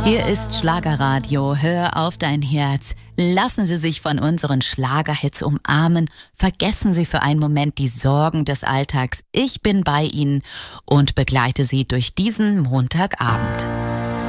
Hier ist Schlagerradio. Hör auf dein Herz. Lassen Sie sich von unseren Schlagerhits umarmen. Vergessen Sie für einen Moment die Sorgen des Alltags. Ich bin bei Ihnen und begleite Sie durch diesen Montagabend.